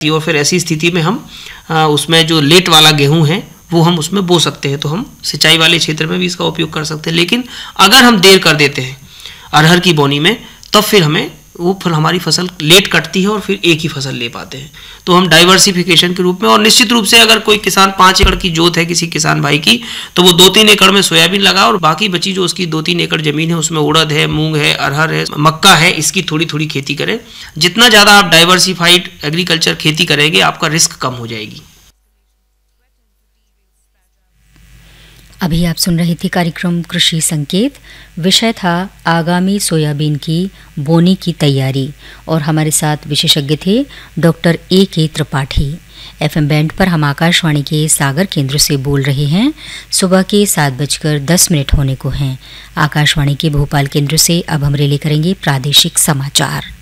और फिर ऐसी स्थिति में हम उसमें जो लेट वाला गेहूं है वो हम उसमें बो सकते हैं। तो हम सिंचाई वाले क्षेत्र में भी इसका उपयोग कर सकते हैं। लेकिन अगर हम देर कर देते हैं अरहर की बोनी में, तब फिर हमारी फसल लेट कटती है और फिर एक ही फसल ले पाते हैं। तो हम डाइवर्सिफिकेशन के रूप में, और निश्चित रूप से अगर कोई किसान 5 एकड़ की जोत है किसी किसान भाई की, तो वो 2-3 एकड़ में सोयाबीन लगा और बाकी बची जो उसकी 2-3 एकड़ जमीन है उसमें उड़द है, मूंग है, अरहर है, मक्का है, इसकी थोड़ी थोड़ी खेती करें। जितना ज़्यादा आप डाइवर्सिफाइड एग्रीकल्चर खेती करेंगे, आपका रिस्क कम हो जाएगी। अभी आप सुन रहे थे कार्यक्रम कृषि संकेत। विषय था आगामी सोयाबीन की बोनी की तैयारी, और हमारे साथ विशेषज्ञ थे doctor A.K. Tripathi. FM band पर हम आकाशवाणी के सागर केंद्र से बोल रहे हैं। सुबह के 7:10 होने को हैं। आकाशवाणी के भोपाल केंद्र से अब हम रिले करेंगे प्रादेशिक समाचार।